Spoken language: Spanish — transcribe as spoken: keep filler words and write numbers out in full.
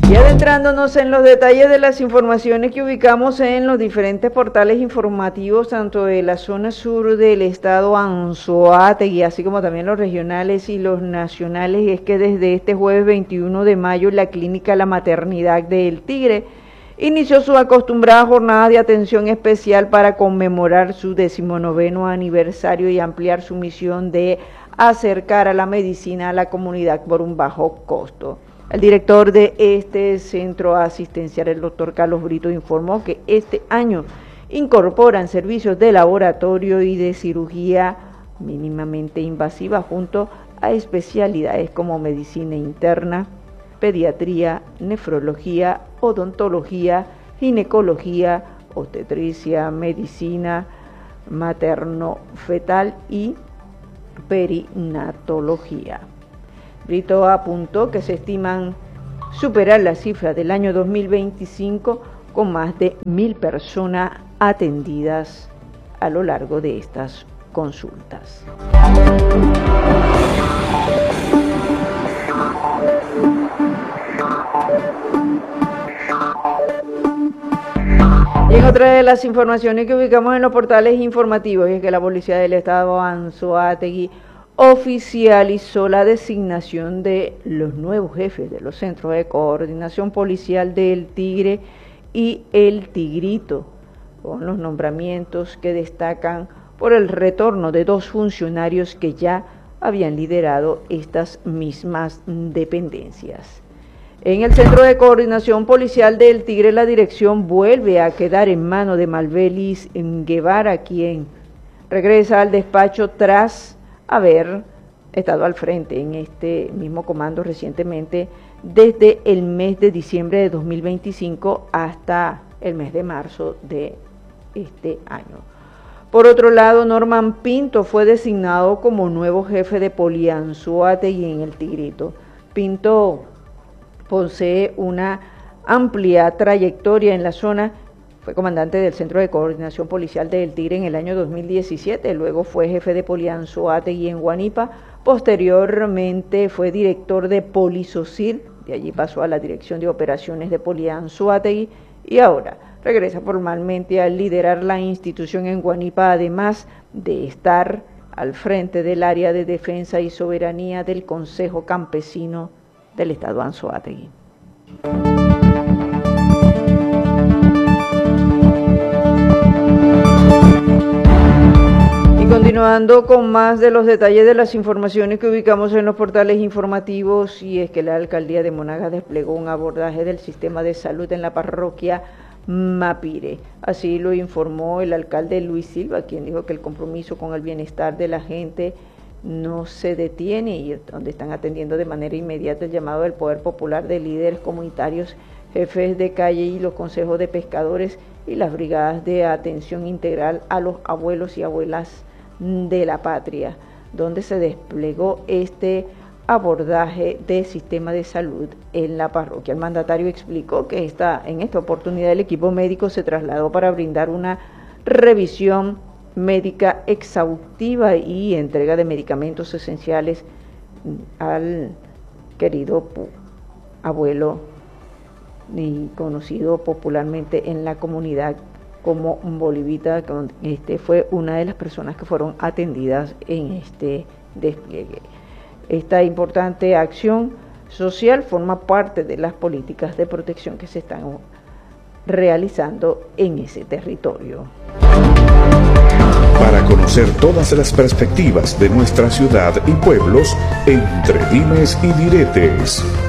Y adentrándonos en los detalles de las informaciones que ubicamos en los diferentes portales informativos, tanto de la zona sur del estado Anzoátegui, así como también los regionales y los nacionales, es que desde este jueves veintiuno de mayo la Clínica La Maternidad de El Tigre inició su acostumbrada jornada de atención especial para conmemorar su decimonoveno aniversario y ampliar su misión de acercar a la medicina a la comunidad por un bajo costo. El director de este centro asistencial, el doctor Carlos Brito, informó que este año incorporan servicios de laboratorio y de cirugía mínimamente invasiva junto a especialidades como medicina interna, pediatría, nefrología, odontología, ginecología, obstetricia, medicina materno-fetal y perinatología. Brito apuntó que se estiman superar la cifra del año dos mil veinticinco con más de mil personas atendidas a lo largo de estas consultas. Y en otra de las informaciones que ubicamos en los portales informativos es que la Policía del Estado Anzoátegui oficializó la designación de los nuevos jefes de los Centros de Coordinación Policial del Tigre y El Tigrito, con los nombramientos que destacan por el retorno de dos funcionarios que ya habían liderado estas mismas dependencias. En el Centro de Coordinación Policial del Tigre, la dirección vuelve a quedar en manos de Malvelis Guevara, quien regresa al despacho tras haber estado al frente en este mismo comando recientemente desde el mes de diciembre de dos mil veinticinco hasta el mes de marzo de este año. Por otro lado, Norman Pinto fue designado como nuevo jefe de Polianzoátegui en El Tigrito. Pinto posee una amplia trayectoria en la zona. Fue comandante del Centro de Coordinación Policial del Tigre en el año dos mil diecisiete, luego fue jefe de Polianzoátegui en Guanipa, posteriormente fue director de Polisocil, de allí pasó a la Dirección de Operaciones de Polianzoátegui y ahora regresa formalmente a liderar la institución en Guanipa, además de estar al frente del área de defensa y soberanía del Consejo Campesino del Estado Anzoátegui. Continuando con más de los detalles de las informaciones que ubicamos en los portales informativos, y es que la alcaldía de Monagas desplegó un abordaje del sistema de salud en la parroquia Mapire. Así lo informó el alcalde Luis Silva, quien dijo que el compromiso con el bienestar de la gente no se detiene y donde están atendiendo de manera inmediata el llamado del Poder Popular de líderes comunitarios, jefes de calle y los consejos de pescadores y las brigadas de atención integral a los abuelos y abuelas de la patria, donde se desplegó este abordaje del sistema de salud en la parroquia. El mandatario explicó que esta, en esta oportunidad el equipo médico se trasladó para brindar una revisión médica exhaustiva y entrega de medicamentos esenciales al querido abuelo y conocido popularmente en la comunidad como Bolivita, que este fue una de las personas que fueron atendidas en este despliegue. Esta importante acción social forma parte de las políticas de protección que se están realizando en ese territorio. Para conocer todas las perspectivas de nuestra ciudad y pueblos, Entre Dimes y Diretes.